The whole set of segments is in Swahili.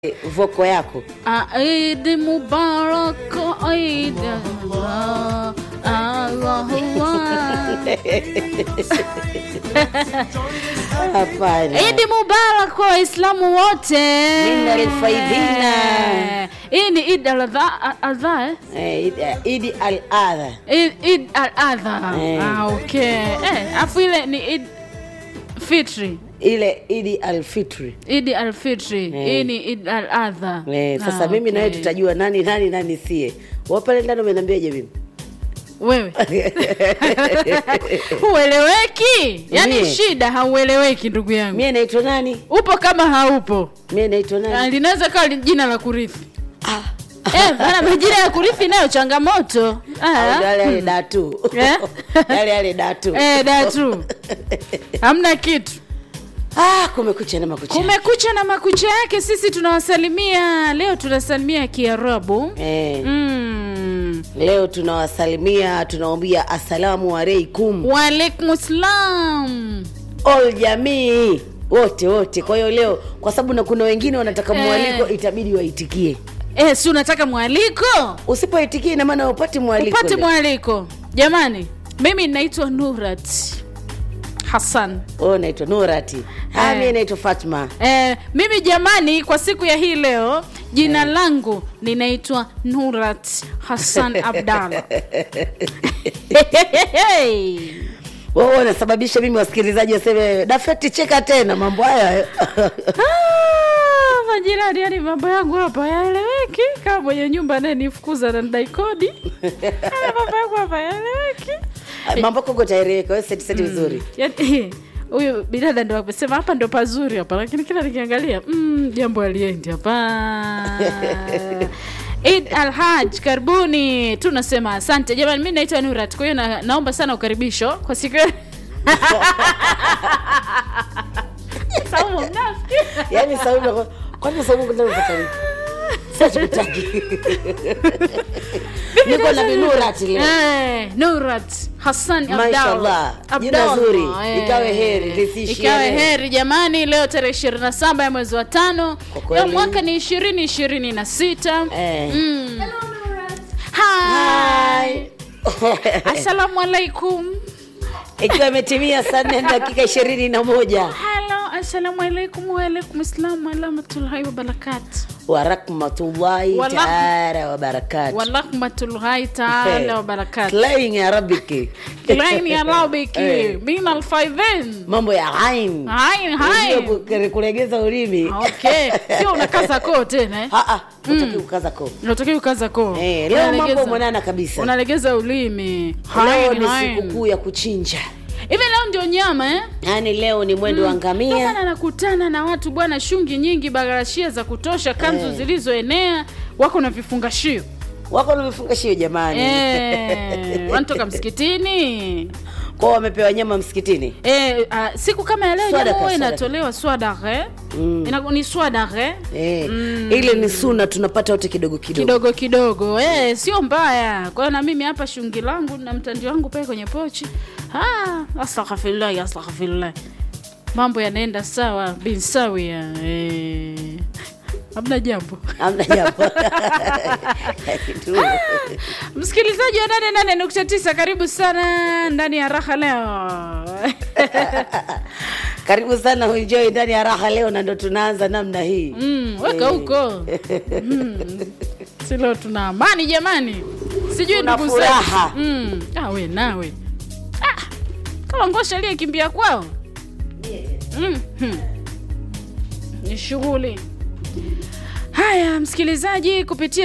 voko yako. Eid Mubarak, Eid Hapana. Eid Mubarak kwa Waislamu wote. Minna lilfaidhina. Hii ni Eid al-Adha. Eid al-Adha. Eid al-Adha. Okay. Afu ile ni Eid Fitri. Ile Eid al-Fitri. Eid al-Fitri. Hii ni Eid al-Adha. Sasa mimi na wewe tutajua nani sie. Wewe pale ndani umeniambiaje mimi? Wewe. Hueleweki? Yaani shida haueleweki ndugu yangu. Mimi naitwa nani? Upo kama haupo. Mimi naitwa nani? Linaweza kuwa jina la kurithi. Bana majina ya kurithi nayo changamoto. Yale datu. Yale datu. Datu. Hamna kitu. Kumekucha na makucha. Kumekucha na makucha yake, sisi tunawasalimia. Leo tunasalimia Kiarabu. Leo tunawasalimia, tunawaambia asalamu alaykum. Wa alaikumussalam. All jamii wote. Kwa hiyo leo kwa sababu kuna wengine wanataka mwaliko, itabidi waitikie. Si unataka mwaliko? Usipoitikia ina maana upate mwaliko. Upate mwaliko. Jamani, mimi naitwa Nurat Hassan. Naitwa Nurati. Mimi naitwa Fatma. Mimi jamani, kwa siku ya hii leo jina langu ninaitwa Nurat Hassan Abdalla. Wewe unasababisha mimi wasikilizaji waseme Dafeti cheka tena mambo haya. Majirani, yani mambo yangu hapa yaeleweki. Kama mwenye nyumba naye nifukuza na ndai kodi. Mambo yangu hapa yaeleweki. Mambo yako taeleweka, wewe seti vizuri. Yaani huyu bidada ndo akasema hapa ndo pazuri hapa, lakini kila nikiangalia jambo aliendi hapa. Eid al-Hajj, karibuni. Tunasema asante. Jamani, mimi naitwa Nurat. Kwa hiyo naomba sana ukaribisho kwa siku. Saumu mnafiki. Yaani saumu kwani saumu kuna nini? Sasa kutaji. Niko na Nurat leo. Nurat Hassan Abdalla. Mashallah. Jina zuri. Ikawe heri lisishie. Ikawe heri jamani, leo tarehe 27 ya mwezi wa 5. Leo mwaka ni 2026. Hello Nurat. Hi. Assalamu alaikum. Ikiwa imetimia saa 4 dakika 21. Hello, assalamu alaikum wa alaikum assalam wa rahmatullahi wa barakatuh. Wa rahmatullahi ta'ala wa barakatuh. Wa rahmatullahi ta'ala wa barakatuh. Slaying Arabiki. Slaying Arabiki. Min al-faidhin. Mambo ya hain. Hain. Kulegeza ulimi. Okay. Sio unakaza koo tena. Unataka kukaza koo. Unataka kukaza koo. Leo mambo mwanana kabisa. Unalegeza ulimi. Leo ni sikukuu ya kuchinja. Hivi leo ndio nyama Yaani leo ni mwendo wa ngamia. Bwana nakutana na watu bwana, shungi nyingi, bagarashia za kutosha, kanzu zilizoenea, wako na vifungashio. Jamani. Wanatoka msikitini. Kwa wamepewa nyama msikitini. Siku kama ya leo nyama inatolewa swadare. Ni swadare. Ile ni sunna, tunapata wote kidogo. Sio mbaya. Kwa hiyo na mimi hapa shungi langu na mtandio wangu pale kwenye pochi. Astaghfirullah. Mambo yanaenda sawa bin sawia. Hamna jambo. Msikilizaji wa 88.9, karibu sana ndani ya raha leo. Karibu sana enjoy ndani ya raha leo, na ndo tunaanza namna hii. Weka huko. Silo tuna amani jamani. Sijui ndugu zangu. We nawe. Kama ngosha ile kimbia kwao. Ni shughuli. Haya msikilizaji, kupitia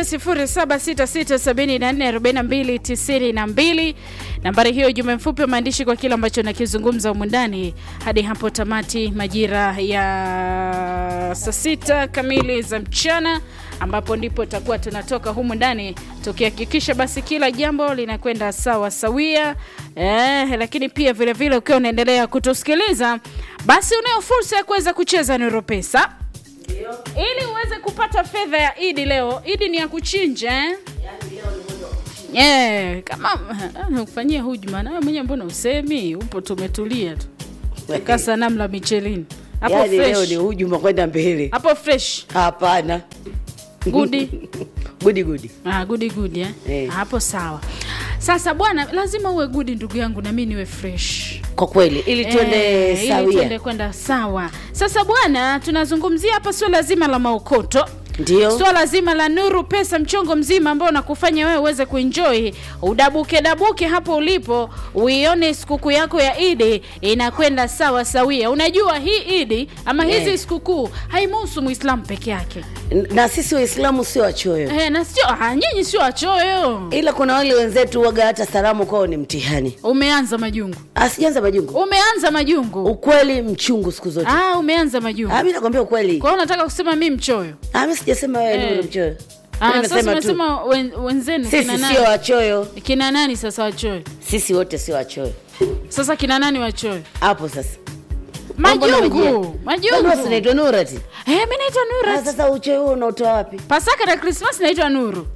0766744292 nambari hiyo, jumbe mfupi wa maandishi kwa kila ambacho nakizungumza humu ndani hadi hapo tamati majira ya saa 6 kamili za mchana, ambapo ndipo tutakuwa tunatoka humu ndani tukihakikisha basi kila jambo linakwenda sawa sawia. Lakini pia vile vile ukiwa unaendelea kutusikiliza, basi unayo fursa ya kuweza kucheza Nuru Pesa. Ili uweze kupata fedha ya Eid leo. Eid ni ya kuchinja. Yaani leo ni mwendo wa kuchinja. Kama nakufanyia hujuma na wewe mwenyewe mbona usemi? Upo tumetulia tu. Kasa namla Michelin. Hapo Yaani fresh. leo ni hujuma kwenda mbele. Hapo fresh. Hapana. Gudi. Gudi. Gudi eh. Hapo sawa. Sasa bwana, lazima uwe gudi ndugu yangu, na mimi niwe fresh. Kwa kweli ili tuende sawia. Ili tuende kwenda sawa. Sasa bwana, tunazungumzia hapa sio lazima la maokoto. Ndio. Swala lazima la Nuru Pesa, mchongo mzima ambao unakufanya wewe uweze kuenjoy, dabuke hapo ulipo, uione sikukuu yako ya Idi inakwenda sawa sawia. Unajua hii Idi ama hizi sikukuu haimuhusu Muislamu peke yake. Na sisi Waislamu sio wachoyo. Na sio nyinyi sio wachoyo. Ila kuna wale wenzetu waga hata salamu kwao ni mtihani. Umeanza majungu. Asianza majungu. Umeanza majungu. Ukweli mchungu siku zote. Umeanza majungu. Mimi nakwambia ukweli. Kwa hiyo unataka kusema mimi mchoyo? Mimi sijasema wewe Nuru mchoyo. Sasa unasema wenzenu kina nani? Sisi sio wachoyo. Kina nani sasa wachoyo? Sisi wote sio wachoyo. Sasa kina nani wachoyo? Hapo sasa. Majungu. Wewe unaitwa Nurati? Mimi naitwa Nurati. Sasa uchoyo huo unaotoa wapi? Pasaka na Christmas naitwa Nuru.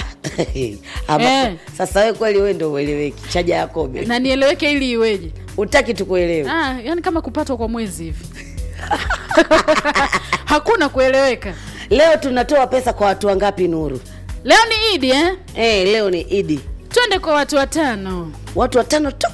Sasa wewe kweli wewe ndio ueleweki. Chaja Yakobe. Na nieleweke ili iweje? Utaki tukuelewe. Yani kama kupatwa kwa mwezi hivi. Hakuna kueleweka. Leo tunatoa pesa kwa watu wangapi Nuru? Leo ni Idi leo ni Idi. Twende kwa watu 5. Watu 5 tu.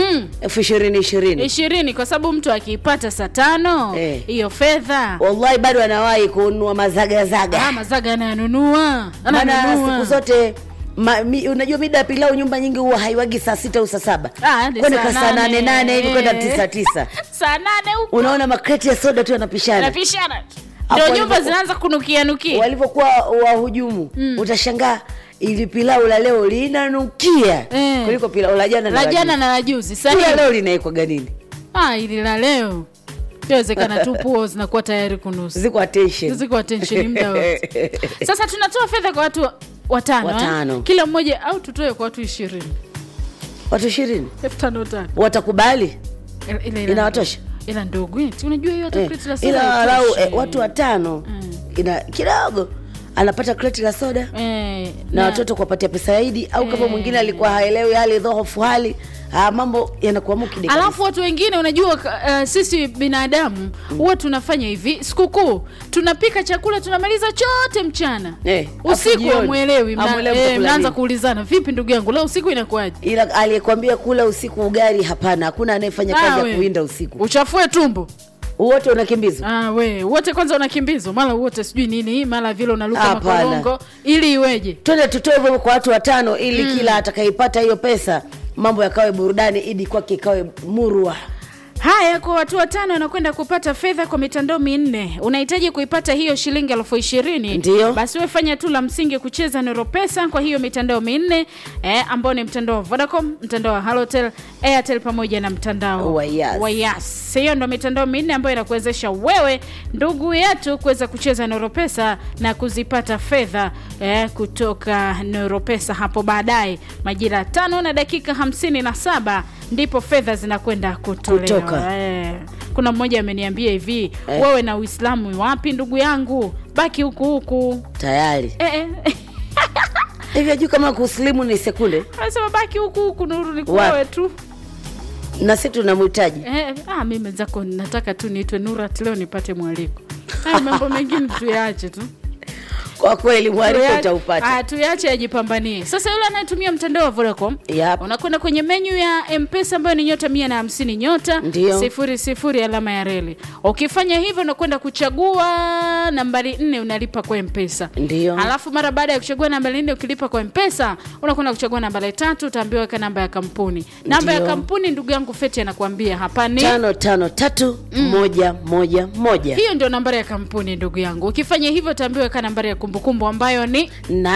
20 kwa sababu mtu akiipata saa 5 hiyo fedha wallahi bado anawahi kununua mazaga. Mazaga ananunua. Siku zote unajua mida ya pilau nyumba nyingi huwa haiwagi saa 6 au saa 7. Kwenda kwa saa 8 hivi kwenda 9. Saa 8 huko. Unaona makreti ya soda tu yanapishana. Ndio nyumba zinaanza kunukia. Walivyokuwa wahujumu utashangaa ili pilau la leo linanukia kuliko pilau la jana na la juzi. Sasa leo linaikwa ganini? Ili la leo inawezekana tu puo zinakuwa tayari kunusa. Ziko attention muda wote. Sasa tunatoa fedha kwa watu 5. Kila mmoja au tutoe kwa watu 20. Watu 20? 5,000. Watakubali? Inawatosha? Ila ndogo eti unajua hiyo hata kreti la soda. Ila watu 5 ina kidogo anapata kreti la soda na watoto kuwapatia pesa ya Idi au kama mwingine alikuwa haelewi hali dhofu hali mambo yanakuwa mukidi. Alafu watu wengine unajua sisi binadamu huwa tunafanya hivi sikukuu tunapika chakula tunamaliza chote mchana. Usiku hamuelewi mnaanza kuulizana vipi ndugu yangu leo usiku inakuaje? Ila aliyekwambia kula usiku ugali hapana, hakuna anayefanya kazi ya kuinda usiku. Uchafue tumbo. Wote unakimbizwa. Wote kwanza unakimbizwa, mara wote sijui nini, mara vile unaluka makorongo ili iweje? Twende tutoe hivyo kwa watu 5 ili kila atakayepata hiyo pesa mambo yakawe burudani, Idi kwake ikawe murwa. Haya, kwa watu 5 wanakwenda kupata fedha kwa mitandao 4. Unahitaji kuipata hiyo shilingi 20,000. Basi wewe fanya tu la msingi kucheza Nuru Pesa kwa hiyo mitandao 4 ambao ni mtandao wa Vodacom, mtandao wa Halotel, Airtel pamoja na mtandao wa Yas. Hiyo ndio mitandao 4 ambayo inakuwezesha wewe ndugu yetu kuweza kucheza Nuru Pesa na kuzipata fedha kutoka Nuru Pesa hapo baadaye majira 5 na dakika 57 ndipo fedha zinakwenda kutolewa. Kuna mmoja ameniambia hivi, wewe na Uislamu wapi ndugu yangu? Baki huku. Tayari. Hivi ajui kama kuslimu ni sekunde. Anasema baki huku Nuru ni wewe tu. Na sisi tunamhitaji. Mimi zako nataka tu niitwe Nurat leo nipate mwaliko. Mambo mengine tuyaache tu. Kwa kweli mwaliko utaupata. Tuache ajipambanie. Sasa yule anayetumia mtandao wa Vodacom, unakwenda kwenye menu ya M-Pesa ambayo ni nyota 150 nyota 00 alama ya reli. Ukifanya hivyo unakwenda kuchagua nambari 4 unalipa kwa M-Pesa. Alafu mara baada ya kuchagua nambari 4 ukilipa kwa M-Pesa, unakwenda kuchagua nambari 3 utaambiwa weka namba ya kampuni. Namba ya kampuni ndugu yangu Feti anakuambia hapa ni 553111. Hiyo ndio nambari ya kampuni ndugu yangu. Ukifanya hivyo utaambiwa weka nambari ya kumbukumbu ambayo ni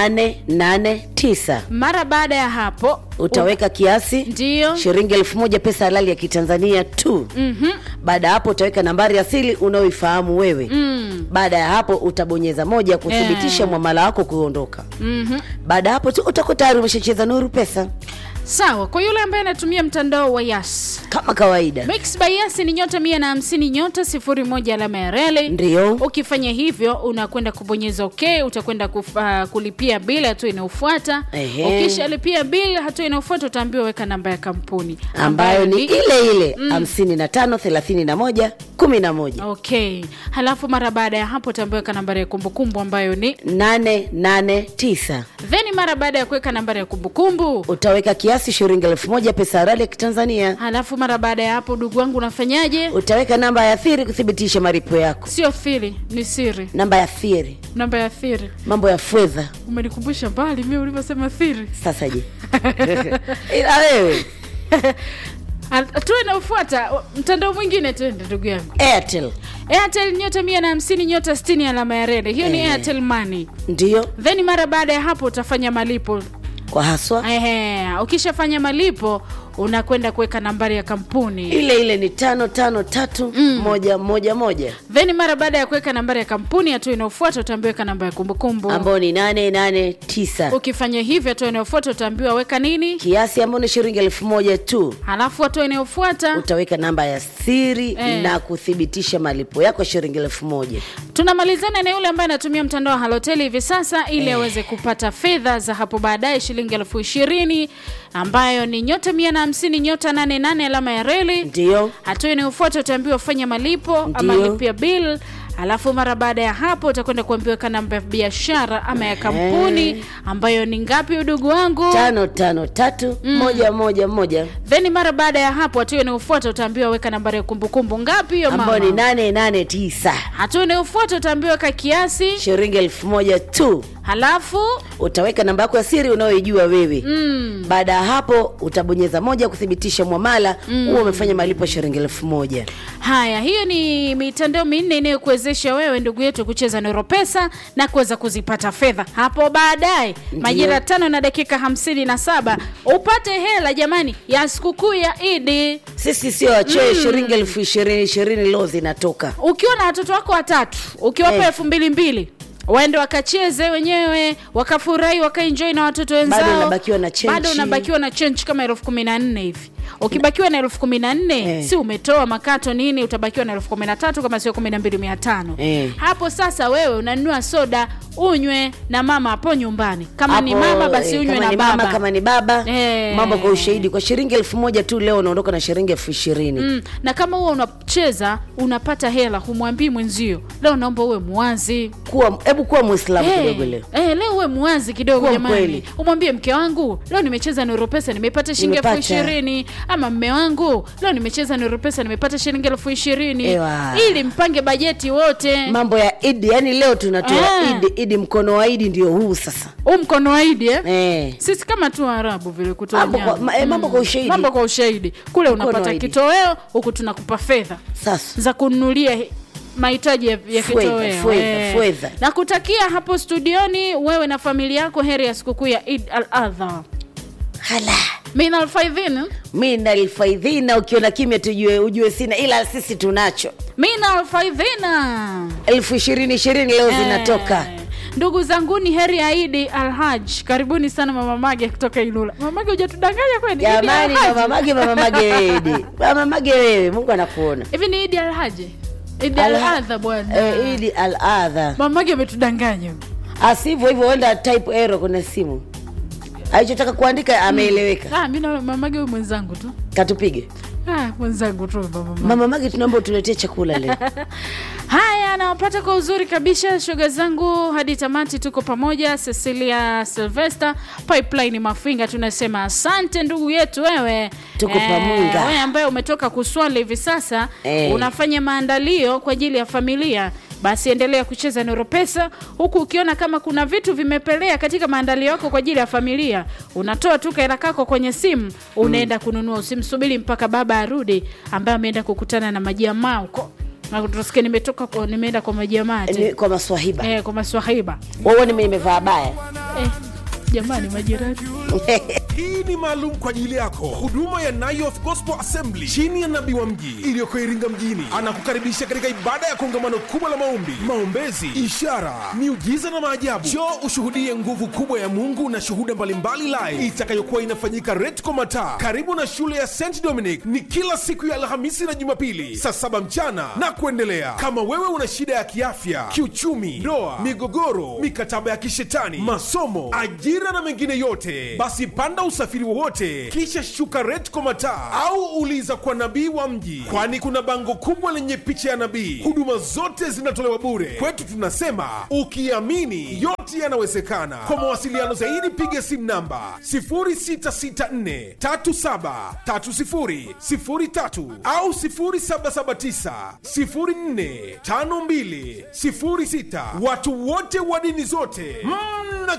889. Mara baada ya hapo utaweka kiasi shilingi 1000 pesa halali ya Kitanzania tu. Baada ya hapo utaweka nambari ya siri unaoifahamu wewe. Baada ya hapo utabonyeza 1 kuthibitisha muamala wako kuondoka. Baada ya hapo tu utakuwa tayari umeshacheza Nuru Pesa. Sawa, kwa yule ambaye anatumia mtandao wa Yas kama kawaida. Mix by Yas ni nyota 150 nyota 01 alama ya reli. Ndio. Ukifanya hivyo unakwenda kubonyeza okay, utakwenda kulipia bila hatua inayofuata. Ukishalipia bila hatua inayofuata utaambiwa weka namba ya kampuni ambayo ni ile 553111. Okay. Halafu mara baada ya hapo utaambiwa weka nambari ya kumbukumbu ambayo ni 889. Then mara baada ya kuweka nambari ya kumbukumbu utaweka kiasi shilingi 1000 pesa ya Tanzania. Halafu mara baada ya hapo ndugu wangu unafanyaje? Utaweka namba ya siri kuthibitisha malipo yako. Sio siri, ni siri. Namba ya siri. Namba ya siri. Mambo ya fedha. Umenikumbusha mbali mimi ulivyosema siri. Sasa je. Ila wewe. Tuwe na ufuata mtandao mwingine twende ndugu yangu. Airtel nyota 150 nyota 60 alama ya reli. Hiyo ni Airtel Money. Ndio. Then mara baada ya hapo utafanya malipo. Kwa haswa. Ukishafanya malipo unakwenda kuweka nambari ya kampuni. Ile ni 553111. Then mara baada ya kuweka nambari ya kampuni hatua inayofuata utaambiwa weka namba ya kumbukumbu ambayo ni 889. Ukifanya hivyo hatua inayofuata utaambiwa weka nini? Kiasi ambacho ni shilingi 1000 tu. Halafu hatua inayofuata utaweka namba ya siri na kuthibitisha malipo yako shilingi 1000. Tunamalizana na yule ambaye anatumia mtandao wa Halotel hivi sasa ili aweze kupata fedha za hapo baadaye shilingi 20,000 ambayo ni nyota 150 nyota 88 alama ya reli. Ndio. Hatua inayofuata utaambiwa fanya malipo ama lipia bill. Alafu mara baada ya hapo utakwenda kuambiwa namba ya biashara ama ya kampuni ambayo ni ngapi udugu wangu? 553111. Then mara baada ya hapo hatua inayofuata utaambiwa weka nambari ya kumbukumbu ngapi hiyo mama? Ambayo ni 889. Hatua inayofuata utaambiwa weka kiasi shilingi 1000 tu. Halafu utaweka namba yako ya siri unayojua wewe. Baada ya hapo utabonyeza moja kuthibitisha muamala huo umefanya malipo shilingi 1000. Haya, hiyo ni mitandao minne inayokuwezesha wewe ndugu yetu kucheza Nuru Pesa na kuweza kuzipata fedha. Hapo baadaye majira 5:57 upate hela jamani ya sikukuu ya Idi. Sisi sio wachoe shilingi 20,000 leo zinatoka. Ukiwa na watoto wako watatu, ukiwapa 2,200 waende wakacheze wenyewe, wakafurahi, wakaenjoy na watoto wenzao. Bado unabakiwa na change kama 14,000 hivi. Ukibakiwa na 14,000 si umetoa makato nini, utabakiwa na 13,000 kama sio 12,500. Hapo sasa wewe unanunua soda unywe na mama hapo nyumbani. Kama ni mama basi unywe na baba. Kama ni baba mambo kwa ushahidi. Kwa shilingi 1000 tu leo unaondoka na shilingi 20,000. Na kama wewe unacheza unapata hela, humwambii mwenzio leo naomba uwe muwazi. Hebu kuwa Muislamu kidogo leo. Leo uwe muwazi kidogo jamani. Umwambie mke wangu leo nimecheza Nuru Pesa nimepata shilingi 20,000 ama mme wangu leo nimecheza Nuru Pesa nimepata shilingi 20,000 ili mpange bajeti wote. Mambo ya Idi, yani leo tunatoa Idi mkono wa Idi ndio huu sasa. Mkono wa Idi Sisi kama tu Arabu vile kutoa mambo kwa ushahidi. Mambo kwa ushahidi. Kule unapata kitoweo, huku tunakupa fedha sasa za kununulia mahitaji ya kitoweo. Na kutakia hapo studioni wewe na familia yako heri ya sikukuu ya Eid al-Adha. Hala. Minal faidhina ukiona kimya ujue sina, ila sisi tunacho. Minal faidhina 2020 leo zinatoka. Ndugu zangu ni heri ya Eid al-Hajj. Karibuni sana Mama Mage kutoka Ilula. Mama Mage hujatudanganya kwani? Jamani Mama Mage Eid. Mama Mage wewe Mungu anakuona. Hivi ni Eid al-Hajj? Eid al-Adha bwana. Eid al-Adha. Mama Mage ametudanganya. Asivyo hivyo wenda type error kuna simu. Alichotaka kuandika ameeleweka. Mimi na Mama Mage mwenzangu tu. Katupige. Mwenzangu tu Mama Mage tunaomba utuletee chakula leo. Haya, nawapata kwa uzuri kabisa shoga zangu hadi tamati, tuko pamoja. Cecilia Sylvester Pipeline Mafinga tunasema asante ndugu yetu wewe. Tuko pamoja. Wewe ambaye umetoka kuswali hivi sasa unafanya maandalio kwa ajili ya familia. Basi endelea kucheza Nuru Pesa huku ukiona kama kuna vitu vimepelea katika maandalio yako kwa ajili ya familia. Unatoa tu hela yako kwenye simu, unaenda kununua. Usimsubiri mpaka baba arudi ambaye ameenda kukutana na majamaa huko. Na tusikie nimeenda kwa majamaa kwa maswahiba. Kwa maswahiba. Wewe nimevaa baya. Jamani majirani. Hii ni maalum kwa ajili yako, huduma ya Nayoth Gospel Assembly chini ya nabii wa mji iliyoko Iringa mjini anakukaribisha katika ibada ya kongamano kubwa la maombi, maombezi, ishara, miujiza na maajabu. Njoo ushuhudie nguvu kubwa ya Mungu na shuhuda mbalimbali live itakayokuwa inafanyika Retco Mataa karibu na shule ya St Dominic. Ni kila siku ya Alhamisi na Jumapili saa 7 mchana na kuendelea. Kama wewe una shida ya kiafya, kiuchumi, ndoa, migogoro, mikataba ya kishetani, masomo, ajira na mengine yote, basi panda usafiri wowote kisha shuka Retco Mataa au uliza kwa nabii wa mji, kwani kuna bango kubwa lenye picha ya nabii. Huduma zote zinatolewa bure. Kwetu tunasema ukiamini yote yanawezekana. Kwa mawasiliano zaidi piga simu namba 0664373003 au 0779045206. Watu wote wa dini zote